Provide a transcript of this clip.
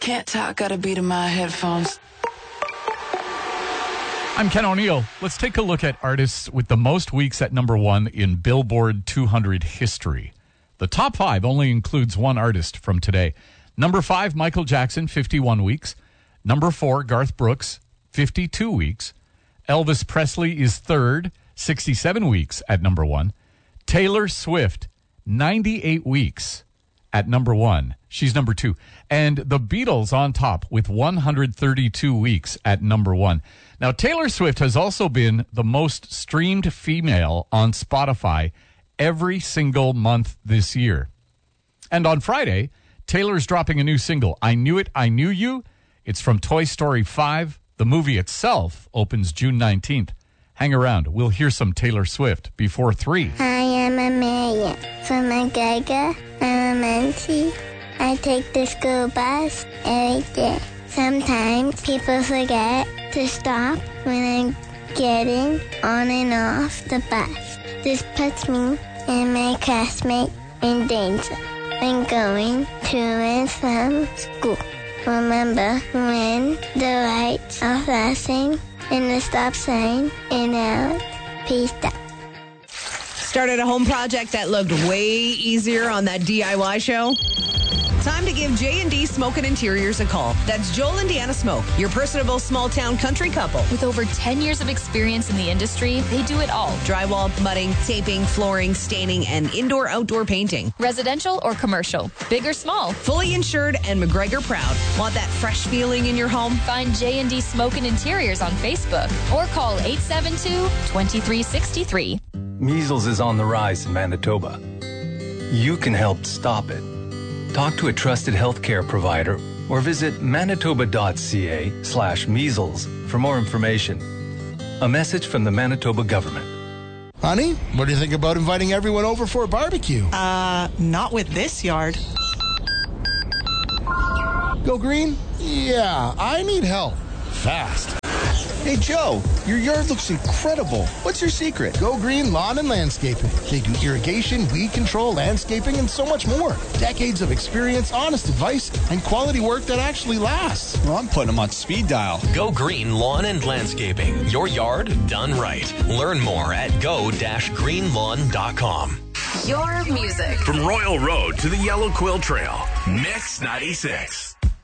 Can't talk, got a beat in my headphones. I'm Ken O'Neill. Let's take a look at artists with the most weeks at number one in Billboard 200 history. The top 5 only includes one artist from today. Number 5, Michael Jackson, 51 weeks. Number 4, Garth Brooks, 52 weeks. Elvis Presley is third, 67 weeks at number 1. Taylor Swift, 98 weeks at number 1. She's number 2. And the Beatles on top with 132 weeks at number 1. Now, Taylor Swift has also been the most streamed female on Spotify every single month this year. And on Friday, Taylor's dropping a new single, I Knew It, I Knew You. It's from Toy Story 5. The movie itself opens June 19th. Hang around. We'll hear some Taylor Swift before 3. I am Amelia from McGregor Elementary. I take the school bus every day. Sometimes people forget to stop when I'm getting on and off the bus. This puts me and my classmate in danger when going to and from school. Remember when the lights are flashing and the stop sign is out. Peace out. Started a home project that looked way easier on that DIY show? Time to give J&D Smoke and Interiors a call. That's Joel and Deanna Smoke, your personable small-town country couple. With over 10 years of experience in the industry, they do it all. Drywall, mudding, taping, flooring, staining, and indoor-outdoor painting. Residential or commercial, big or small. Fully insured and McGregor proud. Want that fresh feeling in your home? Find J&D Smoke and Interiors on Facebook or call 872-2363. Measles is on the rise in Manitoba. You can help stop it. Talk to a trusted healthcare provider or visit manitoba.ca/measles for more information. A message from the Manitoba government. Honey, what do you think about inviting everyone over for a barbecue? Not with this yard. Go green? Yeah, I need help. Fast. Hey, Joe, your yard looks incredible. What's your secret? Go Green Lawn and Landscaping. They do irrigation, weed control, landscaping, and so much more. Decades of experience, honest advice, and quality work that actually lasts. Well, I'm putting them on speed dial. Go Green Lawn and Landscaping. Your yard done right. Learn more at go-greenlawn.com. Your music. From Royal Road to the Yellow Quill Trail. Mix 96.